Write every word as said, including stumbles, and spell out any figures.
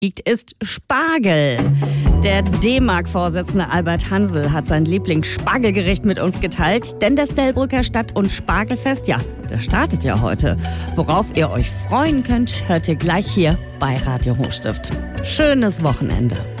ist Spargel. Der D-Mark-Vorsitzende Albert Hansel hat sein Lieblings-Spargelgericht mit uns geteilt, denn das Delbrücker Stadt- und Spargelfest, ja, das startet ja heute. Worauf ihr euch freuen könnt, hört ihr gleich hier bei Radio Hochstift. Schönes Wochenende.